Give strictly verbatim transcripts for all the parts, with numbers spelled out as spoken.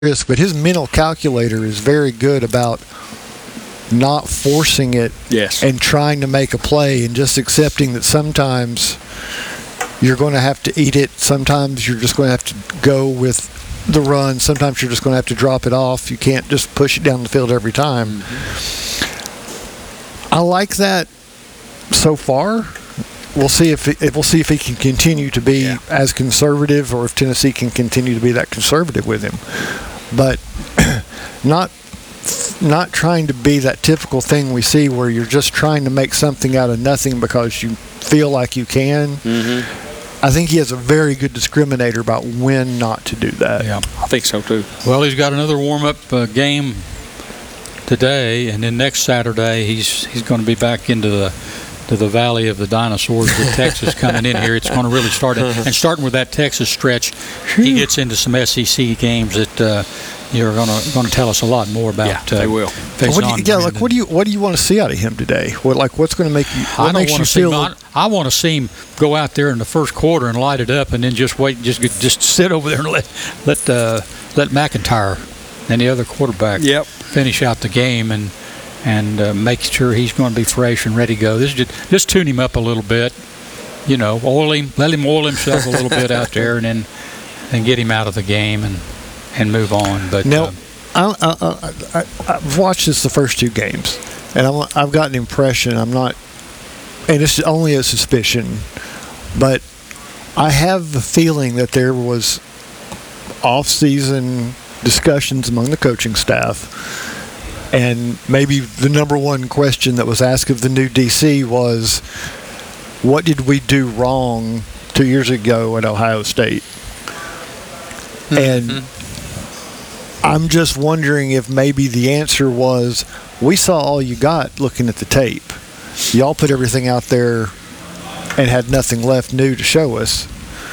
risk, but his mental calculator is very good about not forcing it yes. and trying to make a play and just accepting that sometimes you're going to have to eat it. Sometimes you're just going to have to go with the run. Sometimes you're just going to have to drop it off. You can't just push it down the field every time. Mm-hmm. I like that so far. We'll see if, it, we'll see if he can continue to be yeah. as conservative, or if Tennessee can continue to be that conservative with him. But not not trying to be that typical thing we see where you're just trying to make something out of nothing because you feel like you can. Mm-hmm. I think he has a very good discriminator about when not to do that. Yeah, I think so too. Well, he's got another warm-up uh, game today, and then next Saturday he's he's going to be back into the to the Valley of the Dinosaurs with Texas coming in here. It's going to really start it. And starting with that Texas stretch, he gets into some S E C games that uh, you're going to going to tell us a lot more about. Yeah, they uh, will. What do you, yeah, like what do you what do you want to see out of him today? What like what's going to make you? What I don't makes want you to see feel? him, I, I want to see him go out there in the first quarter and light it up, and then just wait, just just sit over there and let let uh, let McIntyre and the other quarterback yep. finish out the game and. and uh, make sure he's going to be fresh and ready to go. This is just, just tune him up a little bit, you know, oil him, let him oil himself a little bit out there, and then then get him out of the game and and move on. But now, uh, I, I, I, I've watched this the first two games, and I'm, I've got an impression. I'm not, and it's only a suspicion, but I have the feeling that there was off-season discussions among the coaching staff. And maybe the number one question that was asked of the new D C was, what did we do wrong two years ago at Ohio State? Mm-hmm. And I'm just wondering if maybe the answer was, we saw all you got looking at the tape. Y'all put everything out there and had nothing left new to show us.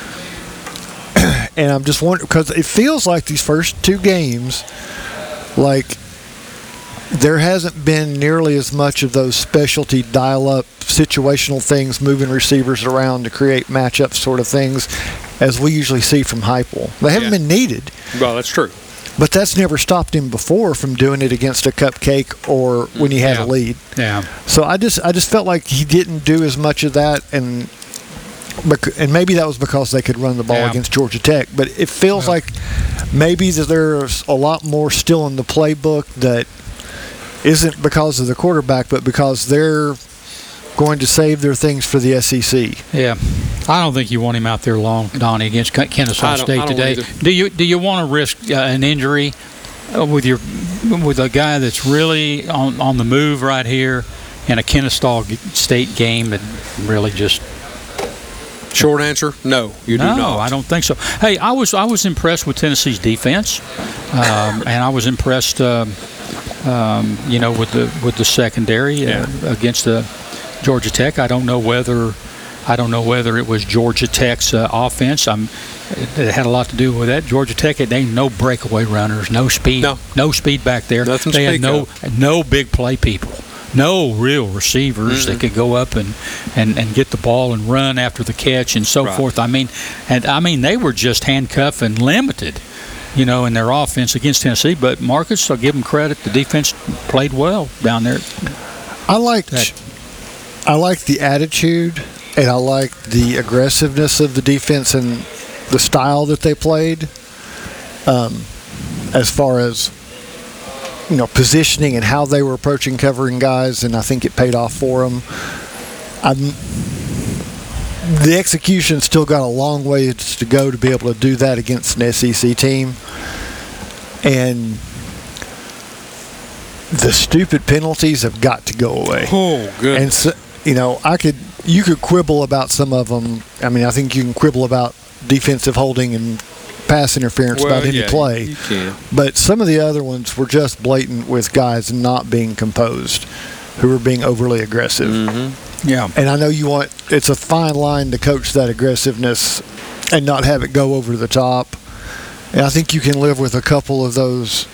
And I'm just wondering, because it feels like these first two games, like, there hasn't been nearly as much of those specialty dial-up situational things, moving receivers around to create matchup sort of things, as we usually see from Heupel. They haven't yeah. been needed. Well, that's true. But that's never stopped him before from doing it against a cupcake or when he had yeah. a lead. Yeah. So I just I just felt like he didn't do as much of that, and and maybe that was because they could run the ball yeah. against Georgia Tech. But it feels yeah. like maybe that there's a lot more still in the playbook that isn't because of the quarterback, but because they're going to save their things for the S E C. Yeah, I don't think you want him out there long, Donnie, against Kennesaw State today. Do you do you want to risk uh, an injury uh, with your with a guy that's really on on the move right here in a Kennesaw State game that really just? Short answer, no, you do no, not. No, I don't think so. Hey, I was I was impressed with Tennessee's defense, um, and I was impressed. Um, Um, you know, with the with the secondary uh, yeah. against the Georgia Tech. I don't know whether I don't know whether it was Georgia Tech's uh, offense. I'm, it had a lot to do with that. Georgia Tech, they ain't no breakaway runners, no speed, no, no speed back there. Nothing they to had no of. no big play people, no real receivers mm-hmm. that could go up and, and, and get the ball and run after the catch and so right. forth. I mean, and I mean they were just handcuffed and limited, you know, in their offense against Tennessee. But Marcus, I'll give them credit. The defense played well down there. I liked, that. I liked the attitude, and I liked the aggressiveness of the defense and the style that they played. Um, as far as, you know, positioning and how they were approaching covering guys, and I think it paid off for them. I'm, the execution still got a long ways to go to be able to do that against an S E C team. And the stupid penalties have got to go away. Oh, good. And, so, you know, I could, you could quibble about some of them. I mean, I think you can quibble about defensive holding and pass interference well, about any yeah, play. You can. But some of the other ones were just blatant with guys not being composed, who were being overly aggressive. Mm-hmm. Yeah. And I know you want, it's a fine line to coach that aggressiveness and not have it go over the top. And I think you can live with a couple of those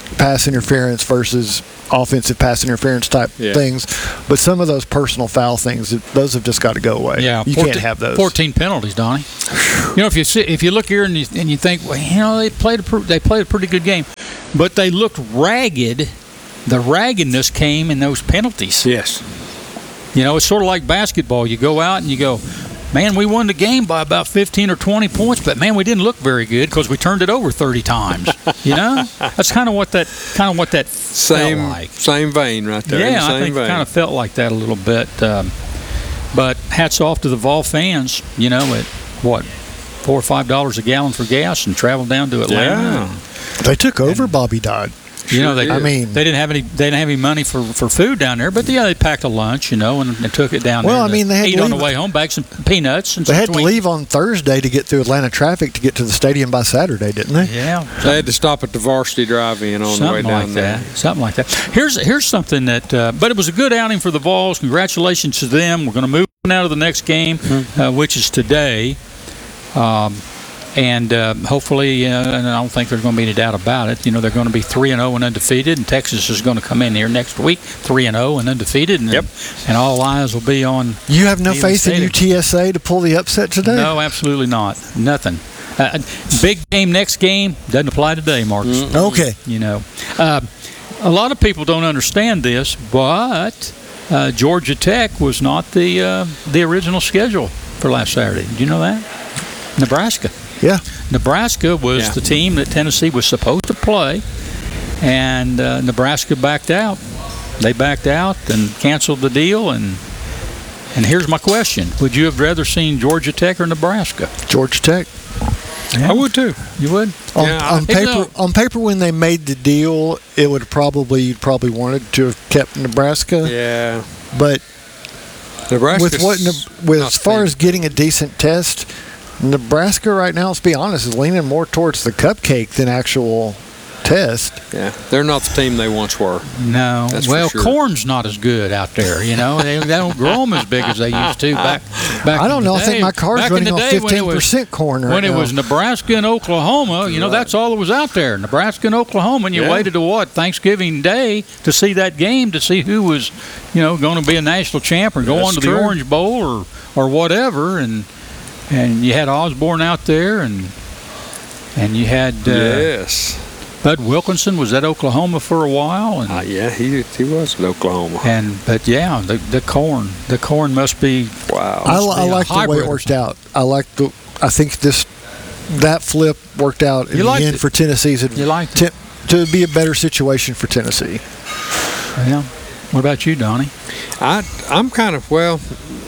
pass interference versus offensive pass interference type Yeah. things. But some of those personal foul things, those have just got to go away. Yeah, you fourteen, can't have those. fourteen penalties, Donnie. You know, if you see, if you look here and you, and you think, well, you know, they played a pr- they played a pretty good game, but they looked ragged. The raggedness came in those penalties. Yes. You know, it's sort of like basketball. You go out and you go, man, we won the game by about fifteen or twenty points, but man, we didn't look very good because we turned it over thirty times. You know, that's kind of what that kind of what that Same felt like. same vein right there. in the Yeah, I same think vein. it kind of felt like that a little bit. Um, but hats off to the Vol fans. You know, at what four or five dollars a gallon for gas and travel down to Atlanta. Yeah. And, They took over Bobby Dodd. you know, they Sure I did. mean, they didn't have any they didn't have any money for, for food down there, but yeah, they packed a lunch, you know, and they took it down Well, there. I mean, to they had eat to on the leave- way home, bag some peanuts and they some had to Twinkies. leave on Thursday to get through Atlanta traffic to get to the stadium by Saturday, didn't they? Yeah, They had to stop at the Varsity Drive-In on the way something down like there. that. Something like that. Here's here's something that, uh, but it was a good outing for the Vols. Congratulations to them. We're going to move on now to the next game, Mm-hmm. uh, which is today. Um, and uh, hopefully, uh, and I don't think there's going to be any doubt about it. You know, they're going to be three and zero and undefeated, and Texas is going to come in here next week three and zero and undefeated, and Yep. and all eyes will be on. You have no Even faith in Stadium. U T S A to pull the upset today? No, absolutely not. Nothing. Uh, big game, next game doesn't apply today, Marcus. Okay. You know, uh, a lot of people don't understand this, but uh, Georgia Tech was not the uh, the original schedule for last Saturday. Did you know that? Nebraska. Yeah. Nebraska was Yeah. the team that Tennessee was supposed to play, and uh, Nebraska backed out. They backed out and canceled the deal. And and here's my question: would you have rather seen Georgia Tech or Nebraska? Georgia Tech. I would too. You would? On, Yeah, I- on Even paper, though- on paper, when they made the deal, it would probably you'd probably wanted to have kept Nebraska. Yeah. But Nebraska. with what, Ne- with as far as getting a decent test, Nebraska right now, let's be honest, is leaning more towards the cupcake than actual test. Yeah, they're not the team they once were. No. That's for well, sure. corn's not as good out there. You know, they, they don't grow them as big as they used to back. back I don't in know. the I think day. my car's Back in running the on day when it fifteen was- percent corn right When it now. was Nebraska and Oklahoma, you know, that's all that was out there. Nebraska and Oklahoma, and you Yeah. waited to what, Thanksgiving Day to see that game, to see who was, you know, going to be a national champ or go That's on to true. the Orange Bowl or or whatever. And and you had Osborne out there, and and you had uh, yes. Bud Wilkinson was at Oklahoma for a while, and Uh, yeah, he he was in Oklahoma. and but yeah, the the corn, the corn must be. Wow. I, li- must I be a like the way hybrid it or worked out. I like the. I think this that flip worked out in You the liked end it. for Tennessee's. You liked it? to be a better situation for Tennessee. Yeah. What about you, Donnie? I I'm kind of well.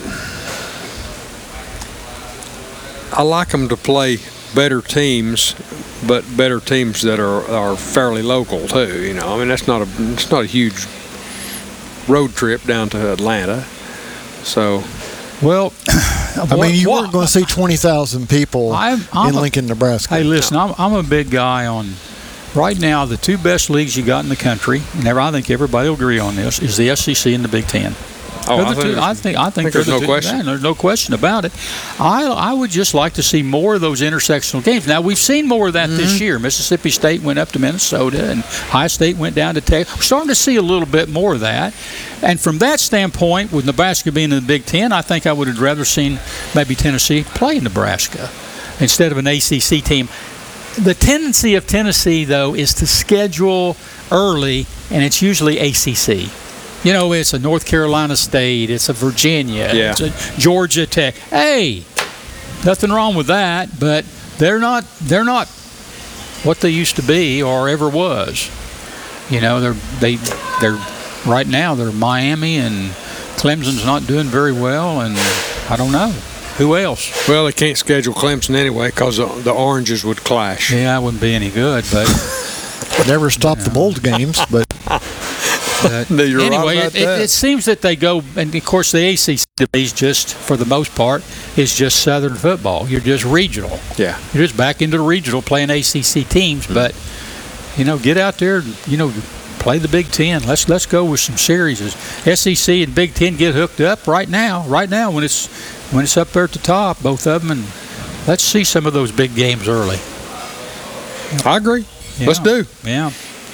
I like them to play better teams, but better teams that are, are fairly local too. You know, I mean that's not a it's not a huge road trip down to Atlanta. So Well, I mean, you weren't going to see twenty thousand people I'm- I'm in a- Lincoln, Nebraska. Hey, listen, I'm, I'm a big guy on. Right now, the two best leagues you got in the country, and I think everybody will agree on this, is the S E C and the Big Ten. oh, They're I the think, two- I think I think, think they're there's the no two- question. yeah, there's no question about it. I I would just like to see more of those intersectional games. Now we've seen more of that Mm-hmm. this year. Mississippi State went up to Minnesota, and High State went down to Texas. We're starting to see a little bit more of that. And from that standpoint, with Nebraska being in the Big Ten, I think I would have rather seen maybe Tennessee play Nebraska instead of an A C C team. The tendency of Tennessee, though, is to schedule early, and it's usually A C C. You know, it's a North Carolina State, it's a Virginia, Yeah. it's a Georgia Tech. Hey, nothing wrong with that, but they're not they're not what they used to be or ever was. You know, they're they they're right now they're Miami, and Clemson's not doing very well, and I don't know who else. Well, they can't schedule Clemson anyway because the, the oranges would clash. Yeah, that wouldn't be any good, but. Never stopped the bowl games, but But No, you're right anyway, about it, it, that. it seems that they go, and of course the A C C is just, for the most part, is just Southern football. You're just regional. Yeah. You're just back into the regional playing A C C teams. Mm-hmm. But you know, get out there, you know, play the Big Ten. Let's let's go with some series. S E C and Big Ten get hooked up right now. Right now, when it's when it's up there at the top, both of them, and let's see some of those big games early. I agree. Let's Yeah. do. Yeah.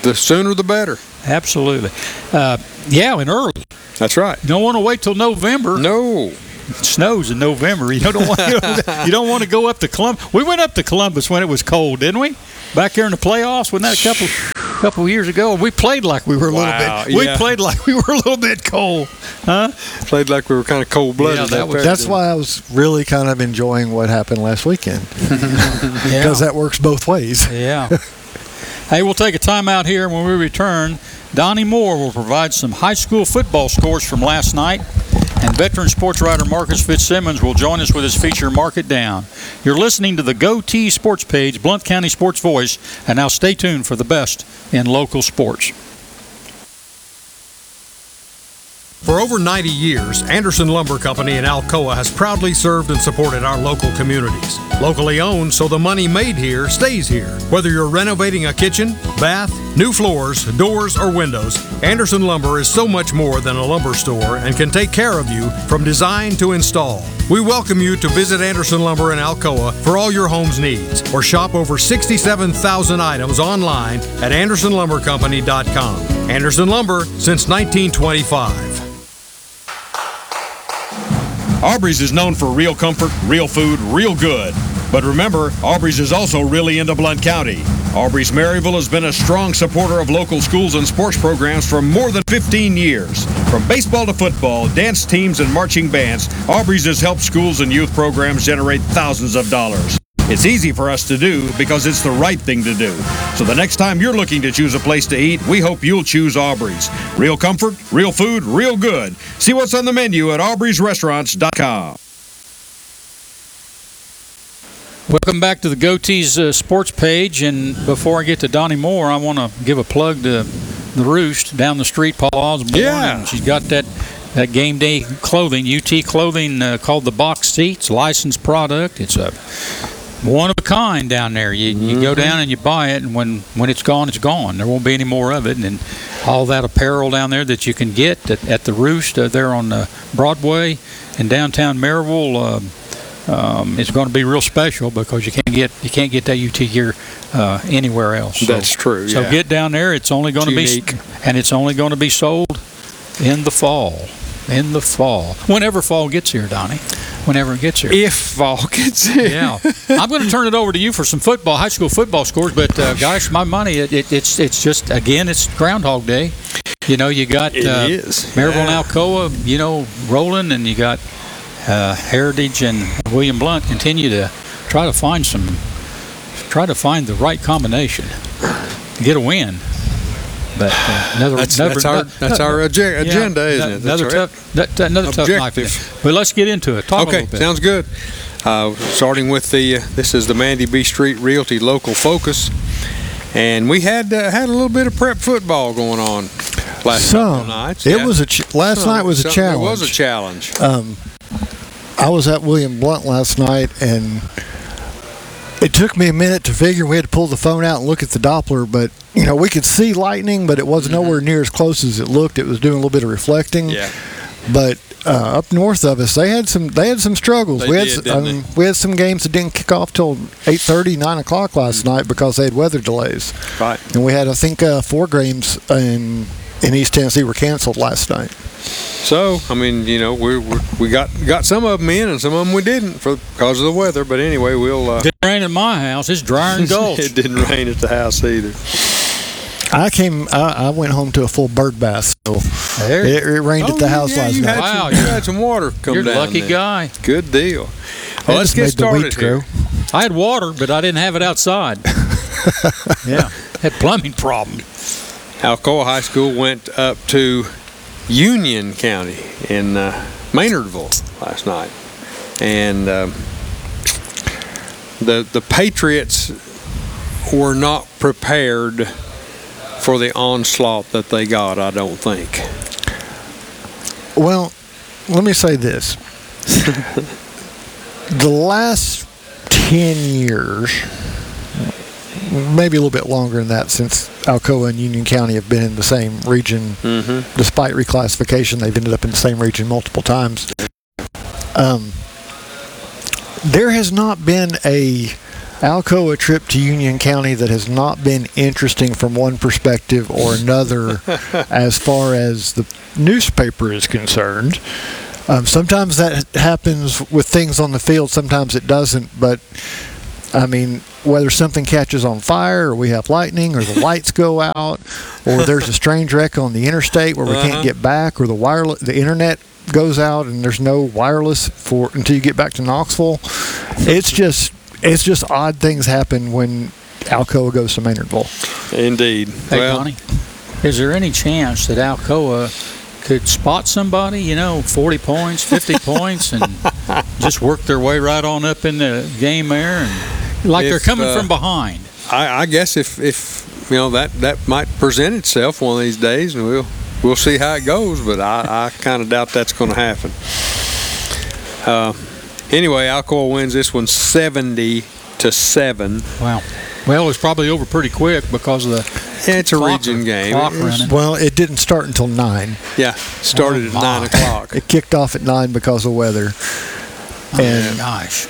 the sooner the better. Absolutely. Uh, yeah, and early. That's right. You don't want to wait till November. No. It snows in November. You don't want you don't want to go up to Columbus. We went up to Columbus when it was cold, didn't we? Back there in the playoffs, wasn't that a couple couple years ago? We played like we were a Wow, little bit. We yeah. played like we were a little bit cold, huh? Played like we were kind of cold-blooded. Yeah, that up was- there. That's why I was really kind of enjoying what happened last weekend, because that works both ways. Yeah. Hey, we'll take a timeout here. When we return, Donnie Moore will provide some high school football scores from last night, and veteran sports writer Marcus Fitzsimmons will join us with his feature, Mark It Down. You're listening to the Goatee Sports Page, Blount County Sports Voice, and now stay tuned for the best in local sports. For over ninety years, Anderson Lumber Company in Alcoa has proudly served and supported our local communities. Locally owned, so the money made here stays here. Whether you're renovating a kitchen, bath, new floors, doors, or windows, Anderson Lumber is so much more than a lumber store and can take care of you from design to install. We welcome you to visit Anderson Lumber in Alcoa for all your home's needs, or shop over sixty-seven thousand items online at anderson lumber company dot com. Anderson Lumber since nineteen twenty-five. Aubrey's is known for real comfort, real food, real good. But remember, Aubrey's is also really into Blount County. Aubrey's Maryville has been a strong supporter of local schools and sports programs for more than fifteen years. From baseball to football, dance teams, and marching bands, Aubrey's has helped schools and youth programs generate thousands of dollars. It's easy for us to do because it's the right thing to do. So the next time you're looking to choose a place to eat, we hope you'll choose Aubrey's. Real comfort, real food, real good. See what's on the menu at aubrey's restaurants dot com. Welcome back to the Goatees uh, Sports Page, and before I get to Donnie Moore, I want to give a plug to the Roost down the street, Paul Osborne. Yeah. And she's got that that game day clothing, U T clothing uh, called the Box Seats, licensed product. It's a one of a kind down there. You, you go down and you buy it, and when, when it's gone, it's gone. There won't be any more of it. And all that apparel down there that you can get at, at the Roost uh, there on uh, Broadway in downtown Maryville, uh, um, it's going to be real special because you can't get you can't get that U T gear uh, anywhere else. So, That's true, So yeah. get down there. It's only going to be unique. and it's only going to be sold in the fall. In the fall, whenever fall gets here, Donnie. Whenever it gets here. If fall gets here. Yeah, I'm going to turn it over to you for some football, high school football scores. But uh, guys, my money, it, it, it's it's just again, it's Groundhog Day. You know, you got It uh, is. Maryville Yeah. and Alcoa, you know, rolling, and you got uh, Heritage and William Blount continue to try to find some, try to find the right combination to get a win. But uh, another, That's, another, that's our, no- that's our ag- agenda, yeah, isn't it? That's Another our tough, that, another tough night. objective. But let's get into it. Talk a Okay, little bit. sounds good. Uh, starting with the, uh, this is the Mandy B. Street Realty Local Focus. And we had uh, had a little bit of prep football going on last couple Some. nights. It yeah. was a ch- last Some. night was a Some- challenge. It was a challenge. Um, I was at William Blount last night, and it took me a minute to figure. We had to pull the phone out and look at the Doppler, but you know we could see lightning, but it was Mm-hmm. nowhere near as close as it looked. It was doing a little bit of reflecting. Yeah. But uh, up north of us, they had some they had some struggles. They we had did, s- didn't um, we had some games that didn't kick off till eight thirty, nine o'clock last night because they had weather delays. Right. And we had I think uh, four games in in East Tennessee were canceled last night. So, I mean, you know, we we we got got some of them in, and some of them we didn't for because of the weather. But anyway, we'll. Uh, Didn't rain at my house. It's dry and gulch. it didn't rain at the house either. I came. I, I went home to a full bird bath. So There- it, it rained at the house yeah, last you night. Had Wow, some, you you're- had some water come You're a down. lucky then. guy. Good deal. It Well, let's just get made the started wheat here. grow. I had water, but I didn't have it outside. Yeah, had plumbing problem. Alcoa High School went up to Union County in uh, Maynardville last night, and um, the the Patriots were not prepared for the onslaught that they got. I don't think. Well, let me say this: the last ten years, maybe a little bit longer than that, since Alcoa and Union County have been in the same region, Mm-hmm. despite reclassification, they've ended up in the same region multiple times. Um, there has not been a Alcoa trip to Union County that has not been interesting from one perspective or another as far as the newspaper is concerned. Um, sometimes that happens with things on the field, sometimes it doesn't, but I mean, whether something catches on fire or we have lightning or the lights go out or there's a strange wreck on the interstate where we Uh-huh. can't get back or the wireless, the internet goes out and there's no wireless for until you get back to Knoxville. It's just it's just odd things happen when Alcoa goes to Maynardville. Indeed. Hey, well, Connie, is there any chance that Alcoa could spot somebody, you know, forty points, fifty points, and just work their way right on up in the game there, and like If, they're coming uh, from behind? I, I guess if, if you know that, that might present itself one of these days, and we'll we'll see how it goes. But I, I kind of doubt that's going to happen. Uh, anyway, Alcoa wins this one seventy to seven. Wow. Well, it was probably over pretty quick because of the Yeah, it's a clock- region game. clock It was- running. Well, it didn't start until nine. Yeah, started Oh, at my. nine o'clock. It kicked off at nine because of weather. And Gosh.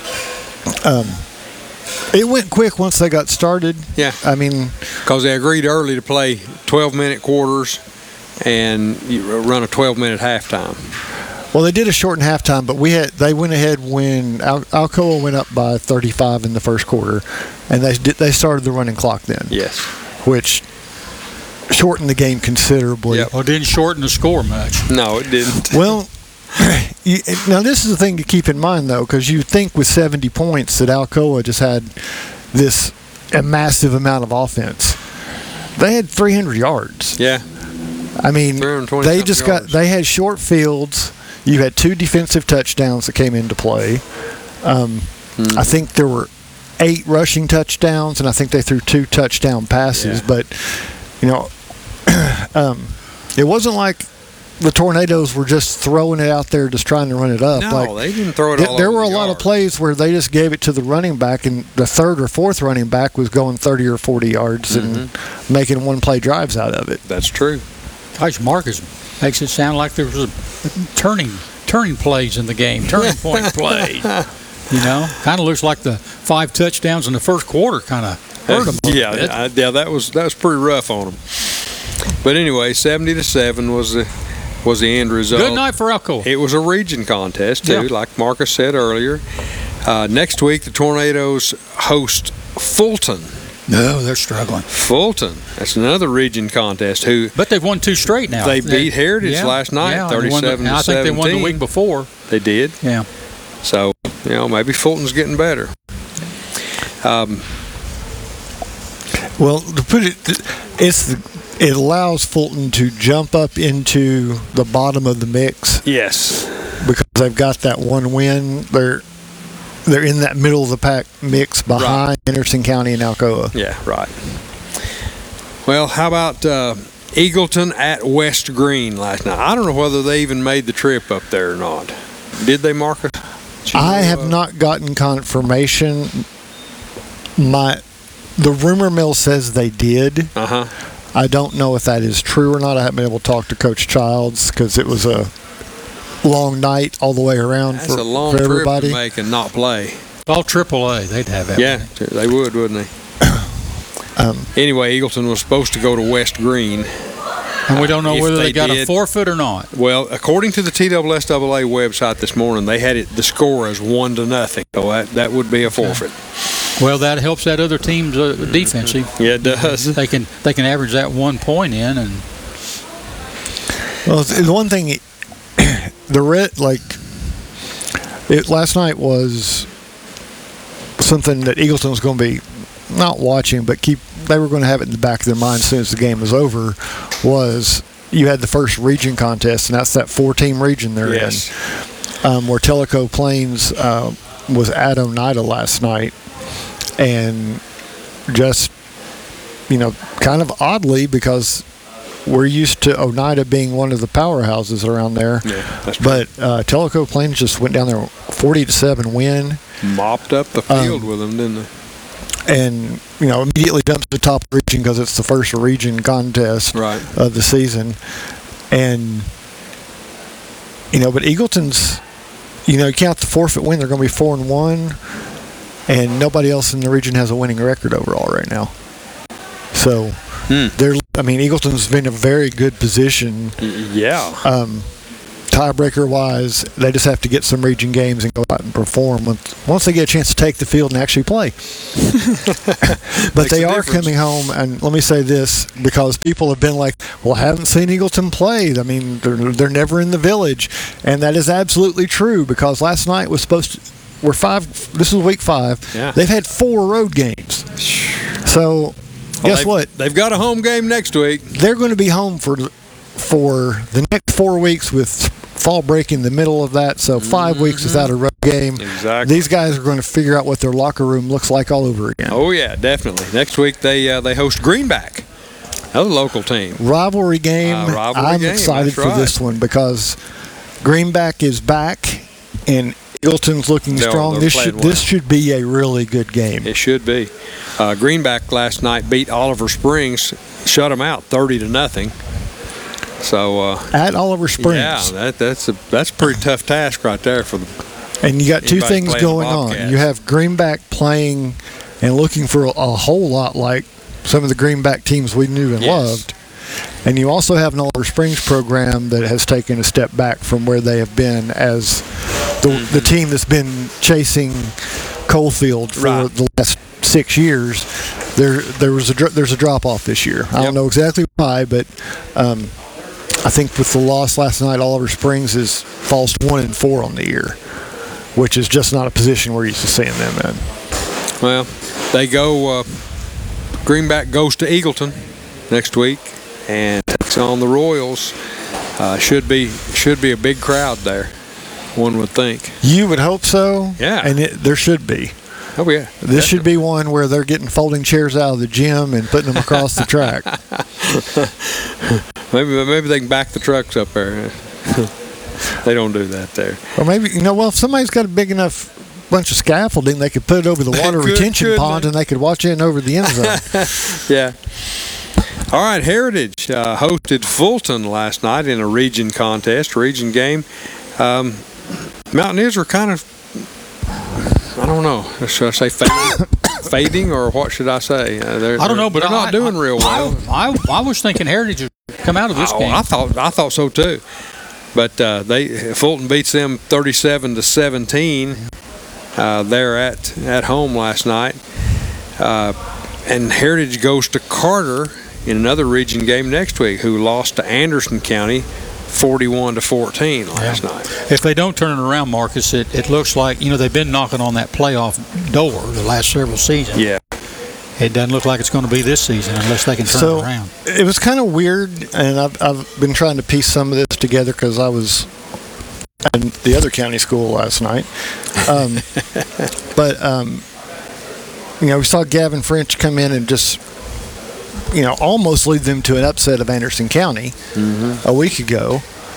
it went quick once they got started. Yeah, I mean, because they agreed early to play twelve-minute quarters and you run a twelve-minute halftime. well, they did a shortened halftime, but we had they went ahead when Al- Alcoa went up by thirty-five in the first quarter, and they did, they started the running clock then, Yes. which shortened the game considerably. Yep. Well, it didn't shorten the score much. No, it didn't. Well, you, now this is the thing to keep in mind, though, because you think with seventy points that Alcoa just had this a massive amount of offense. They had three hundred yards. Yeah. I mean, three hundred twenty they just got yards. they had short fields. You had two defensive touchdowns that came into play. Um, Mm-hmm. I think there were eight rushing touchdowns, and I think they threw two touchdown passes. Yeah. But you know, um, it wasn't like the Tornadoes were just throwing it out there, just trying to run it up. No, like, they didn't throw it th- all there over were a the lot yard. of plays where they just gave it to the running back, and the third or fourth running back was going thirty or forty yards and Mm-hmm. making one play drives out of it. That's true. Gosh, Marcus makes it sound like there was a turning turning plays in the game, turning point plays. You know, kind of looks like the five touchdowns in the first quarter kind of hurt them. yeah, I, yeah, that was that was pretty rough on them. But anyway, seventy to seven was the was the end result. Good night for Alcoa. It was a region contest too, Yeah. like Marcus said earlier. Uh, next week, the Tornadoes host Fulton. No, they're struggling. Fulton. That's another region contest. Who But they've won two straight now. They beat Heritage yeah, last night, yeah, they won the- thirty-seven to I think they won the seventeen. week before. they did. Yeah. So you know, maybe Fulton's getting better. Um, Well, to put it, it's the, it allows Fulton to jump up into the bottom of the mix yes. because they've got that one win. They're they're in that middle of the pack mix behind Henderson County and Alcoa. Yeah. Right. Well, how about uh, Eagleton at West Green last night? I don't know whether they even made the trip up there or not. Did they, Marcus? Did you I know, have uh, not gotten confirmation. My the rumor mill says they did. Uh-huh. I don't know if that is true or not. I haven't been able to talk to Coach Childs because it was a long night all the way around That's for, a long for trip everybody. to make and not play. All triple A, they'd have it. Yeah, they would, wouldn't they? Um, Anyway, Eagleton was supposed to go to West Green. And we don't know If whether they, they got a did- forfeit or not. Well, according to the T S S A A website this morning, they had it the score as one to nothing. So that, that would be a forfeit. Well, that helps that other team's uh, defensive. Yeah, it does. They can they can average that one point in, and Well, it's- the one thing, the red like it last night was something that Eagleton was going to be not watching, but keep they were going to have it in the back of their mind as soon as the game was over. Was you had the first region contest, and that's that four-team region they're Yes. in, um, where Tellico Plains uh, was at Oneida last night, and just you know, kind of oddly because we're used to Oneida being one of the powerhouses around there. Yeah, that's true. But uh, Tellico Plains just went down there forty to seven win, Mopped up the field with them, didn't they? and you know immediately jumped to the top of the region because it's the first region contest Right. of the season, and you know, but Eagleton's, you know, you count the forfeit win, they're going to be four and one. and nobody else in the region has a winning record overall right now. So, Hmm. they're. I mean, Eagleton's been in a very good position. Yeah. Um, tiebreaker wise, they just have to get some region games and go out and perform once, once they get a chance to take the field and actually play. But Makes they a are difference. coming home, and let me say this, because people have been like, well, I haven't seen Eagleton play. I mean, they're, they're never in the village. And that is absolutely true, because last night was supposed to, we're five, this is week five. Yeah. They've had four road games. So, Well, guess they've- what? They've got a home game next week. They're going to be home for for the next four weeks with fall break in the middle of that, so five weeks without a road game. Exactly. These guys are going to figure out what their locker room looks like all over again. Oh yeah, definitely. Next week they uh, they host Greenback, another local team. Rivalry game. Uh, rivalry I'm game, excited that's for right. this one because Greenback is back and Eagleton's looking They're- strong. they're This playing should well. this should be a really good game. It should be. Uh, Greenback last night beat Oliver Springs, shut them out thirty to nothing. So uh, At Oliver Springs. yeah, that, that's a that's a pretty tough task right there for the. And you got two Anybody things playing the going on. Bobcats. You have Greenback playing and looking for a, a whole lot like some of the Greenback teams we knew and Yes. loved. And you also have an Oliver Springs program that has taken a step back from where they have been as the, Mm-hmm. the team that's been chasing Coalfield for Right. the last six years. There, there was a dr- there's a drop off this year. I Yep. don't know exactly why, but um, I think with the loss last night, Oliver Springs is falls to one and four on the year, which is just not a position we're used to seeing them in. Well, they go. Uh, Greenback goes to Eagleton next week, and it's on the Royals. Uh, should be should be a big crowd there. One would think. You would hope so. Yeah. And it, there should be. Oh yeah. This should be one where they're getting folding chairs out of the gym and putting them across the track. Maybe maybe they can back the trucks up there. They don't do that there. Or maybe, you know, well, if somebody's got a big enough bunch of scaffolding, they could put it over the water Could- retention couldn't pond they? and they could watch in over the end zone. Yeah. All right, Heritage uh, hosted Fulton last night in a region contest, region game. Um, Mountaineers are kind of, I don't know, should I say fading, fading or what should I say? Uh, they're, I don't know, but they're not I, doing I, real well. I, I, I was thinking Heritage would come out of this Oh, game. I thought I thought so too, but uh, they Fulton beats them thirty-seven to seventeen. Uh, there at at home last night, uh, and Heritage goes to Carter in another region game next week, who lost to Anderson County forty-one to fourteen last Yeah. night. If they don't turn it around, Marcus, it, it looks like, you know, they've been knocking on that playoff door the last several seasons. Yeah, It doesn't look like it's going to be this season unless they can turn So it around. it was kind of weird, and I've, I've been trying to piece some of this together because I was at the other county school last night. Um, but, um, you know, we saw Gavin French come in and just, you know, almost lead them to an upset of Anderson County a week ago.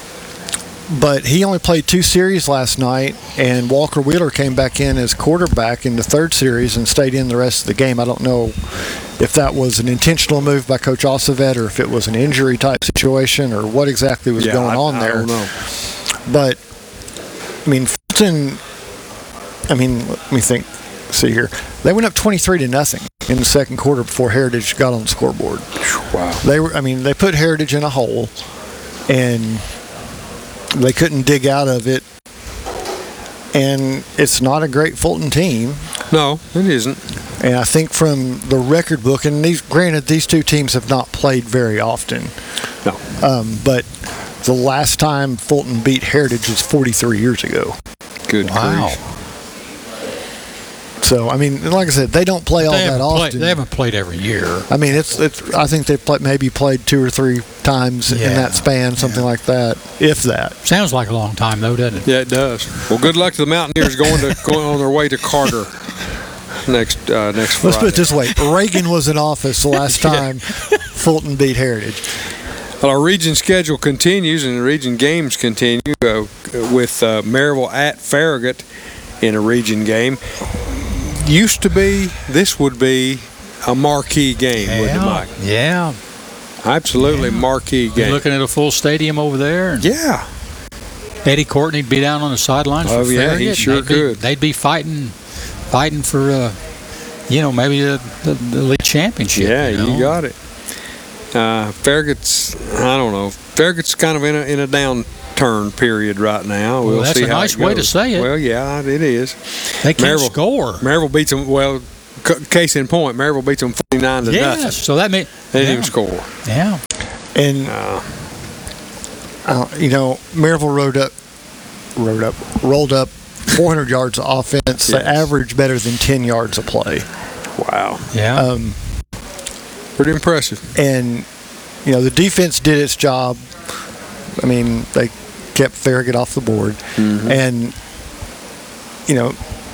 But he only played two series last night, and Walker Wheeler came back in as quarterback in the third series and stayed in the rest of the game. I don't know if that was an intentional move by Coach Ossavet or if it was an injury type situation or what exactly was yeah, going I, on I there. don't know. But, I mean, Fulton, I mean, let me think, see here. They went up twenty-three to nothing in the second quarter before Heritage got on the scoreboard. Wow. They were, I mean, they put Heritage in a hole, and they couldn't dig out of it. And it's not a great Fulton team. No, it isn't. And I think from the record book, and these, granted, these two teams have not played very often. No. Um, but the last time Fulton beat Heritage was forty-three years ago. Good Wow. grief. So, I mean, like I said, they don't play all They that haven't, played, often. they haven't played every year. I mean, it's it's. I think they've play, maybe played two or three times in Yeah. that span, something like that, if that. Sounds like a long time, though, doesn't it? Yeah, it does. Well, good luck to the Mountaineers going to going on their way to Carter next uh, next Friday. Let's put it this way: Reagan was in office the last time Fulton beat Heritage. Well, our region schedule continues, and the region games continue uh, with uh, Maryville at Farragut in a region game. Used to be, this would be a marquee game, wouldn't it, Mike? Yeah. Absolutely marquee You're game. looking at a full stadium over there. And Yeah. Eddie Courtney'd be down on the sidelines Oh, for yeah, Farragut, he and sure they'd be- could. They'd be fighting fighting for, uh, you know, maybe the, the, the league championship. Yeah, you, know? you got it. Uh, Farragut's, I don't know. Farragut's kind of in a in a downturn period right now. We'll Well, that's see a how nice it way to goes. say it. Well, yeah, it is. They can't Maryville- score. Maryville beats them. Well, c- case in point, Maryville beats them forty-nine to Yes, nothing. so that means They didn't yeah. even score. Yeah. And Uh, uh, you know, Maryville rode up, rode up, rolled up four hundred yards of offense. They Yes. averaged better than ten yards of play. wow, Yeah. Um, pretty impressive. and you know, the defense did its job. I mean, they kept Farragut off the board, and you know,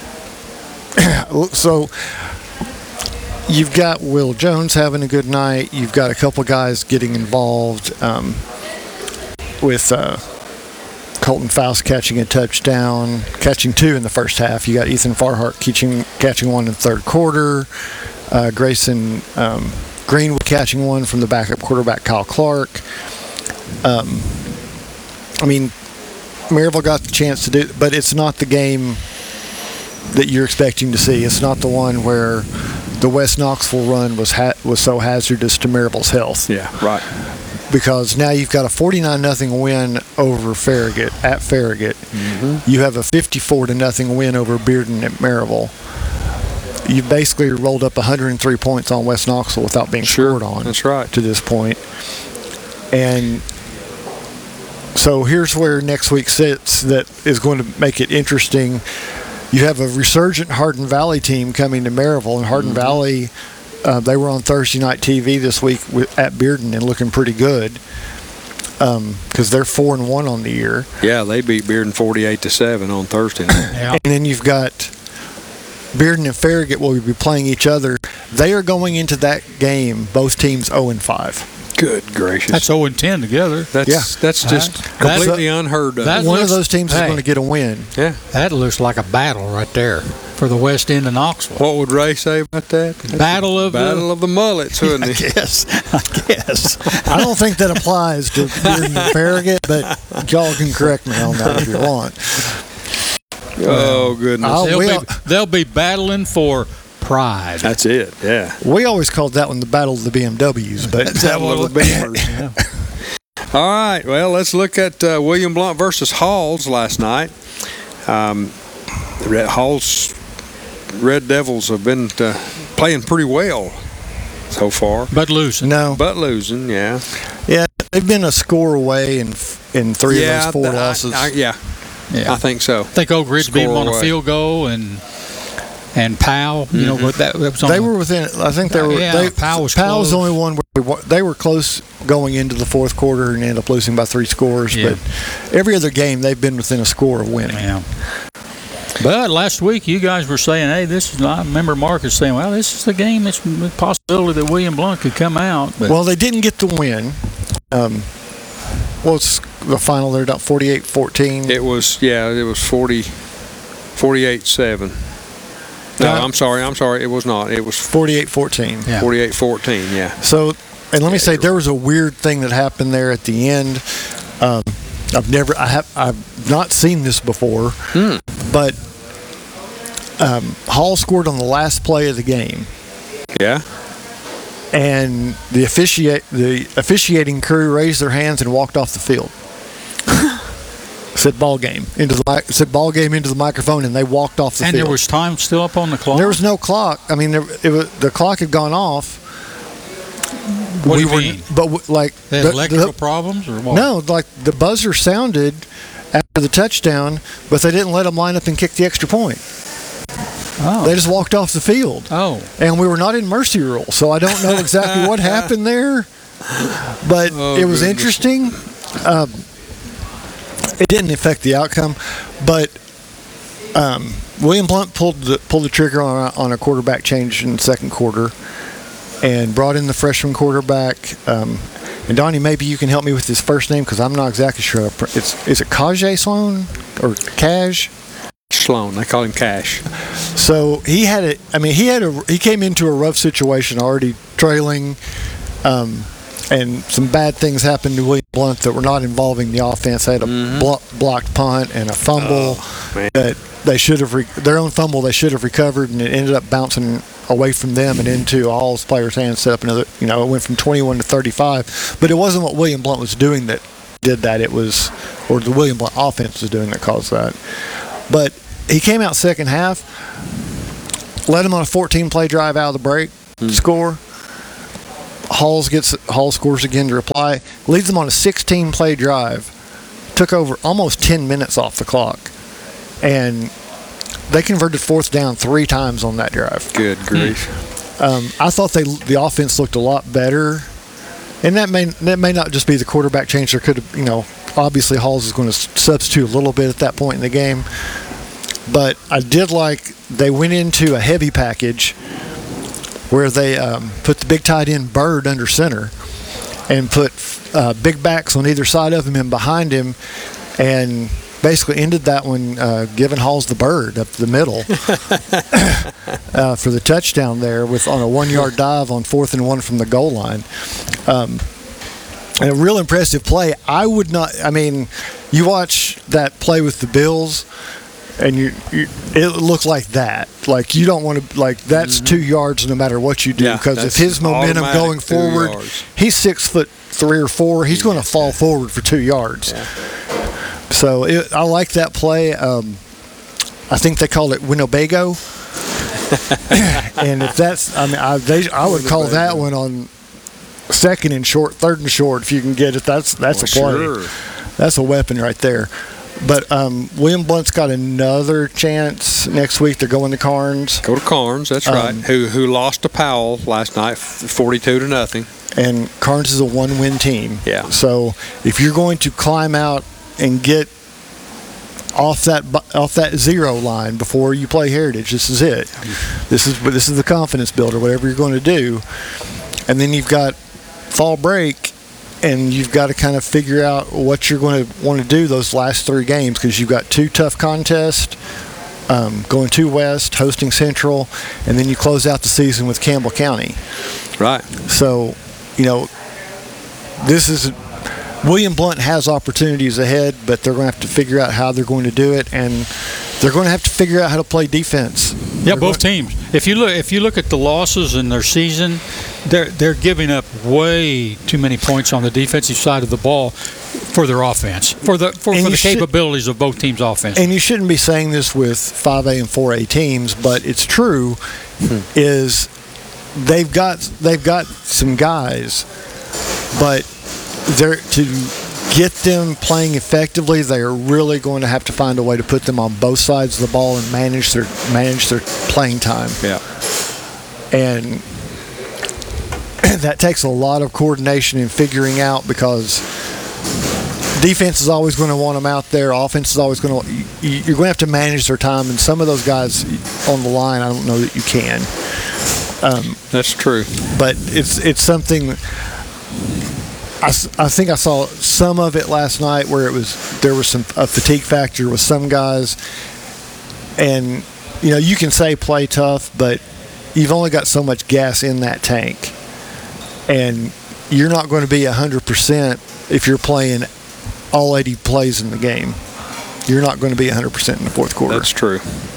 so you've got Will Jones having a good night. You've got a couple guys getting involved um, with uh, Colton Faust catching a touchdown, catching two in the first half. You got Ethan Farhart catching catching one in the third quarter. Uh, Grayson um, Greenwood catching one from the backup quarterback Kyle Clark. Um, I mean, Maryville got the chance to do, but it's not the game that you're expecting to see. It's not the one where the West Knoxville run was ha- was so hazardous to Maryville's health. Yeah, right. Because now you've got a forty-nine nothing win over Farragut at Farragut. Mm-hmm. You have a fifty-four to nothing win over Bearden at Maryville. You basically rolled up one hundred three points on West Knoxville without being Sure, scored on. that's right. To this point. And so here's where next week sits that is going to make it interesting. You have a resurgent Hardin Valley team coming to Maryville, and Hardin Mm-hmm. Valley, uh, they were on Thursday night T V this week with, at Bearden and looking pretty good because they're four and one on the year. Yeah, they beat Bearden forty-eight to seven on Thursday night. Yeah. And then you've got Bearden and Farragut will be playing each other. They are going into that game, both teams oh and five. Good gracious. That's oh and ten together. That's Yeah. that's just That- completely that's- unheard of. that- One looks- of those teams is hey. going to get a win. yeah. That looks like a battle right there for the West End of Knoxville. What would Ray say about that? Battle of Battle the, of the mullets, wouldn't it? Yes, I guess. I don't think that applies to Bearden and Farragut, but y'all can correct me on that if you want. Oh goodness. I'll- they'll, we be, all- they'll be battling for pride. That's it. Yeah. We always called that one the Battle of the B M Ws, but Battle of the Beavers. All right. Well, let's look at uh, William Blount versus Halls last night. Um, Red Halls Red Devils have been uh, playing pretty well so far, But losing. no, but losing. Yeah. yeah, they've been a score away in in three yeah. of those four th- I- losses. I, yeah. Yeah. I think so. I think Oak Ridge beat them on a Score away. field goal and and Powell. You know, but that, that was on they the- were within. I think they were. Yeah, they, Powell was Powell's the close. only one where we wa- they were close going into the fourth quarter and ended up losing by three scores. Yeah. But every other game they've been within a score of winning. Yeah. But last week you guys were saying, hey, this is. I remember Marcus saying, well, this is the game. It's a possibility that William Blount could come out. But Well, they didn't get the win. Um, well, it's the final. They're down forty-eight fourteen. It was yeah. It was forty, forty-eight seven. No, Yeah. I'm sorry. I'm sorry. It was not. It was forty-eight fourteen. Yeah. forty-eight fourteen. Yeah. So, and let me say, there was a weird thing that happened there at the end. Um, I've never, I have, I've not seen this before, Hmm. but um, Hall scored on the last play of the game, Yeah. and the officiate, the officiating crew raised their hands and walked off the field. Said ball game into the mic- said ball game into the microphone, and they walked off the and field. there was time still up on the clock. There was no clock. I mean, there, it was, the clock had gone off. What do you were, mean? But w- like They had the- electrical the- problems or what? no, like the buzzer sounded after the touchdown, but they didn't let them line up and kick the extra point. Oh. They just walked off the field, oh. and we were not in mercy rule, so I don't know exactly what happened there. But Oh, it was goodness. interesting. Um, it didn't affect the outcome, but um, William Blount pulled the pulled the trigger on a, on a quarterback change in the second quarter, and brought in the freshman quarterback. Um, and Donnie, maybe you can help me with his first name because I'm not exactly sure. It's is it Kajay Sloan or Cash? Sloan. They call him Cash. So he had it. I mean, he had a. He came into a rough situation, already trailing, um, and some bad things happened to William Blount that were not involving the offense. They had a blo- blocked punt and a fumble Oh, man. that they should have re- their own fumble they should have recovered, and it ended up bouncing away from them and into Hall's players' hands. Set up another, you know, it went from twenty-one to thirty-five. But it wasn't what William Blount was doing that did that. It was, or the William Blount offense was doing that caused that. But he came out second half, led him on a fourteen-play drive out of the break, mm. score. Halls gets Hall scores again to reply, leads them on a sixteen-play drive. Took over almost ten minutes off the clock, and they converted fourth down three times on that drive. Good grief! Um, I thought they the offense looked a lot better, and that may that may not just be the quarterback change. There could have, you know, obviously Halls is going to substitute a little bit at that point in the game, but I did like they went into a heavy package where they um, put the big tight end Bird under center and put uh, big backs on either side of him and behind him, and basically ended that one uh, giving Halls the bird up the middle uh, for the touchdown there with on a one-yard dive on fourth and one from the goal line. Um, and a real impressive play. I would not. I mean, you watch that play with the Bills, and you, you it looked like that. Like you don't want to. Like that's mm-hmm. two yards no matter what you do, because yeah, if his momentum going forward, yards. He's six foot three or four. He's going to fall forward for two yards. Yeah. So it, I like that play. Um, I think they call it Winnebago, and if that's, I mean, I, they, I would call that one on second and short, third and short. If you can get it, that's that's well, a play. Sure. That's a weapon right there. But um, William Blount's got another chance next week. They're going to Carnes. Go to Carnes. That's um, right. Who who lost to Powell last night, forty-two to nothing. And Carnes is a one-win team. Yeah. So if you're going to climb out and get off that off that zero line before you play Heritage, this is it. This is this is the confidence builder. Whatever you're going to do, and then you've got fall break. And you've got to kind of figure out what you're going to want to do those last three games, because you've got two tough contests, um, going to West, hosting Central, and then you close out the season with Campbell County. Right. So, you know, this is William Blount has opportunities ahead, but they're going to have to figure out how they're going to do it, and they're going to have to figure out how to play defense. Yeah, both teams. If you look, if you look at the losses in their season, they're they're giving up way too many points on the defensive side of the ball for their offense, for the for, for the should, capabilities of both teams' offense. And you shouldn't be saying this with five A and four A teams, but it's true. Hmm. Is they've got they've got some guys, but they're to get them playing effectively, they are really going to have to find a way to put them on both sides of the ball and manage their manage their playing time. Yeah. And that takes a lot of coordination and figuring out, because defense is always going to want them out there. Offense is always going to. You're going to have to manage their time, and some of those guys on the line, I don't know that you can. Um, That's true. But it's it's something. I, I think I saw some of it last night where it was there was some a fatigue factor with some guys, and you know you can say play tough, but you've only got so much gas in that tank, and you're not going to be a hundred percent if you're playing all eighty plays in the game. You're not going to be a hundred percent in the fourth quarter. That's true.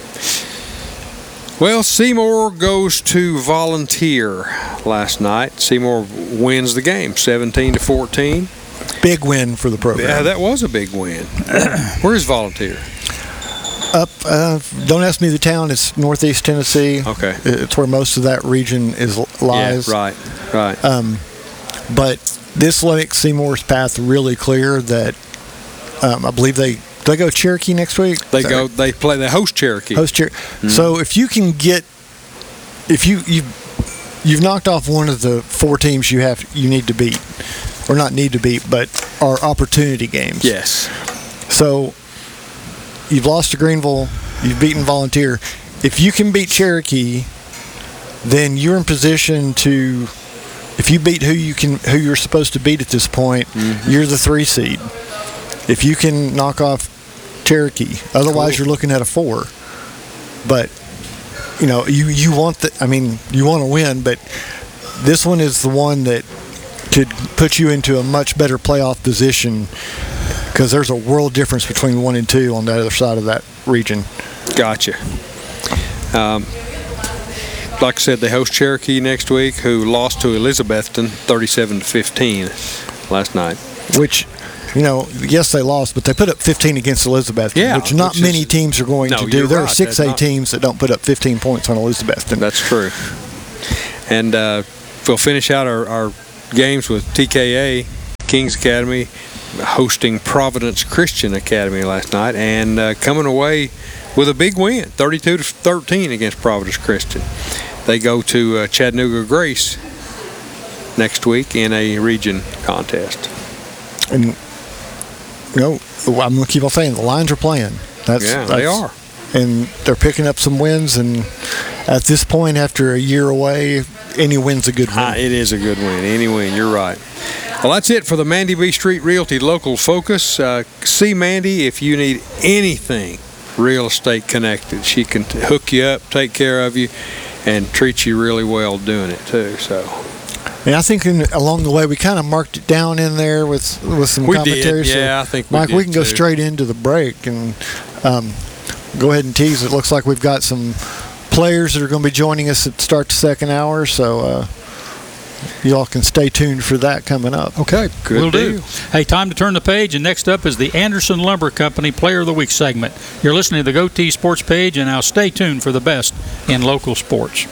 Well, Seymour goes to Volunteer last night. Seymour wins the game, seventeen to fourteen. Big win for the program. Yeah, that was a big win. Where's Volunteer? Up. Uh, don't ask me the town. It's Northeast Tennessee. Okay. It's where most of that region is lies. Yeah, right. Right. Um, but this makes Seymour's path really clear. That um, I believe they. Do they go Cherokee next week? They go. Right? They play. They host Cherokee. Host Cherokee. Mm-hmm. So if you can get, if you you you've knocked off one of the four teams you have you need to beat, or not need to beat, but are opportunity games. Yes. So you've lost to Greenville. You've beaten Volunteer. If you can beat Cherokee, then you're in position to. If you beat who you can, who you're supposed to beat at this point, mm-hmm. you're the three seed. If you can knock off Cherokee, otherwise cool. You're looking at a four. But you know, you, you want the. I mean, you want to win, but this one is the one that could put you into a much better playoff position, because there's a world difference between one and two on the other side of that region. Gotcha. Um, like I said, they host Cherokee next week, who lost to Elizabethton thirty-seven to fifteen last night. Which, you know, yes, they lost, but they put up fifteen against Elizabethton, Yeah, which not which many is- teams are going No, to do. you're There are right. six That's A not- teams that don't put up fifteen points on Elizabethton. That's true. And uh, we'll finish out our, our games with T K A, Kings Academy, hosting Providence Christian Academy last night, and uh, coming away with a big win, thirty-two to thirteen against Providence Christian. They go to uh, Chattanooga Grace next week in a region contest. And, you know, I'm going to keep on saying, the Lions are playing. That's, Yeah, that's, they are. And they're picking up some wins, and at this point, after a year away, any win's a good win. Uh, it is a good win. Any win, you're right. Well, that's it for the Mandy B Street Realty Local Focus. Uh, see Mandy if you need anything real estate connected. She can t- hook you up, take care of you, and treat you really well doing it too. So And I think in, along the way, we kind of marked it down in there with with some we commentary. did. So, Yeah, I think we Mike, did we can go too. straight into the break and um, go ahead and tease. It looks like we've got some players that are going to be joining us at start the second hour, so uh, you all can stay tuned for that coming up. Okay, Good will do. deal. Hey, time to turn the page, and next up is the Anderson Lumber Company Player of the Week segment. You're listening to the Goatee Sports page, and now stay tuned for the best in local sports.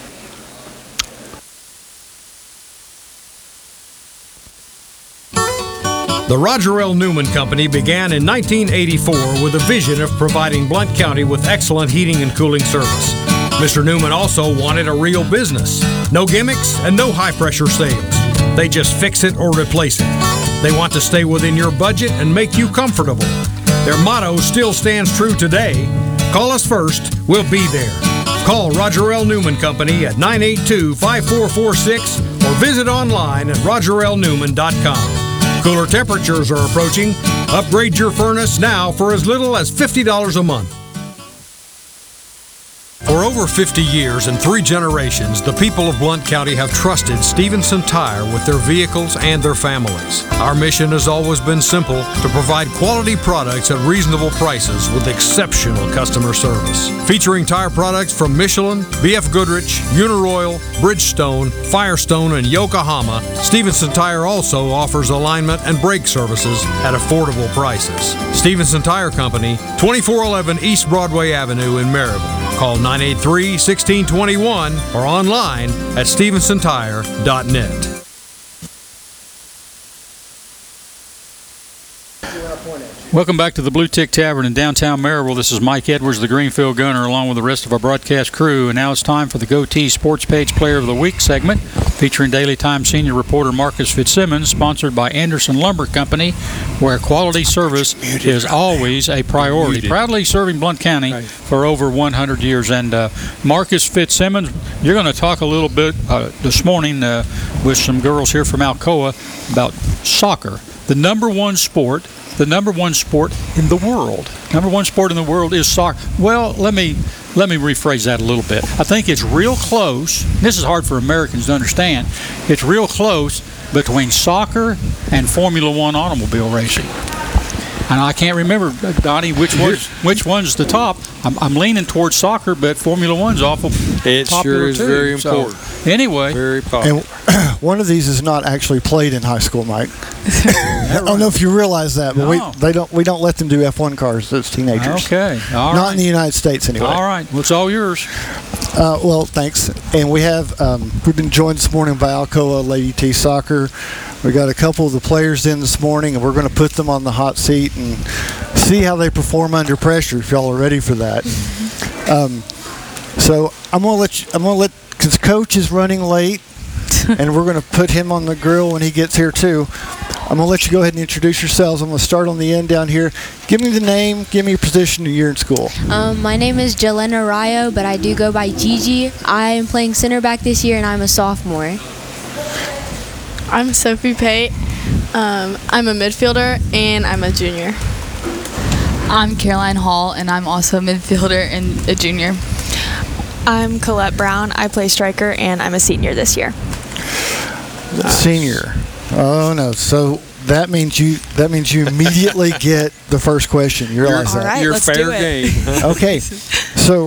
The Roger L. Newman Company began in nineteen eighty-four with a vision of providing Blount County with excellent heating and cooling service. Mister Newman also wanted a real business. No gimmicks and no high-pressure sales. They just fix it or replace it. They want to stay within your budget and make you comfortable. Their motto still stands true today. Call us first, we'll be there. Call Roger L. Newman Company at nine eight two, five four four six or visit online at roger l newman dot com. Cooler temperatures are approaching. Upgrade your furnace now for as little as fifty dollars a month. For over fifty years and three generations, the people of Blount County have trusted Stevenson Tire with their vehicles and their families. Our mission has always been simple: to provide quality products at reasonable prices with exceptional customer service. Featuring tire products from Michelin, B F Goodrich, Uniroyal, Bridgestone, Firestone, and Yokohama, Stevenson Tire also offers alignment and brake services at affordable prices. Stevenson Tire Company, twenty-four eleven East Broadway Avenue in Maryville. Call nine eight three, one six two one or online at stevenson tire dot net. Welcome back to the Blue Tick Tavern in downtown Maryville. This is Mike Edwards, the Greenfield Gunner, along with the rest of our broadcast crew. And now it's time for the Goatee Sports Page Player of the Week segment, featuring Daily Times senior reporter Marcus Fitzsimmons, sponsored by Anderson Lumber Company, where quality service is always a priority. Muted. Proudly serving Blount County for over one hundred years. And uh, Marcus Fitzsimmons, you're going to talk a little bit uh, this morning uh, with some girls here from Alcoa about soccer, the number one sport. The number one sport in the world. Number one sport in the world is soccer. Well, let me let me rephrase that a little bit. I think it's real close. This is hard for Americans to understand. It's real close between soccer and Formula One automobile racing. And I can't remember, Donnie, which one's, which one's the top. I'm, I'm leaning towards soccer, but Formula One's awful It popular sure is too. very So, important. anyway, Very popular. And one of these is not actually played in high school, Mike. I don't know if you realize that, but No. we they don't we don't let them do F one cars as teenagers. okay. All Not right. in the United States, anyway. All right. Well, it's all yours. Uh, well, thanks. And we have um, we've been joined this morning by Alcoa Lady T Soccer. We got a couple of the players in this morning, and we're going to put them on the hot seat and see how they perform under pressure. If y'all are ready for that. Um, so I'm going to let you, I'm going to let because Coach is running late, and we're going to put him on the grill when he gets here too. I'm going to let you go ahead and introduce yourselves. I'm going to start on the end down here. Give me the name, give me your position, and year in school. Um, my name is Jelena Rayo, but I do go by Gigi. I am playing center back this year, and I'm a sophomore. I'm Sophie Pate. Um, I'm a midfielder, and I'm a junior. I'm Caroline Hall, and I'm also a midfielder and a junior. I'm Colette Brown. I play striker, and I'm a senior this year. Senior. Oh no. So that means you that means you immediately get the first question. You realize All that? right, You're let's fair do it. game. Okay. So,